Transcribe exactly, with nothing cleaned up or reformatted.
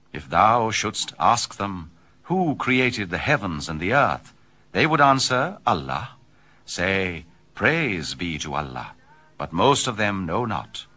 If thou shouldst ask them, Who created the heavens and the earth? They would answer, Allah. Say, Praise be to Allah. But most of them know not.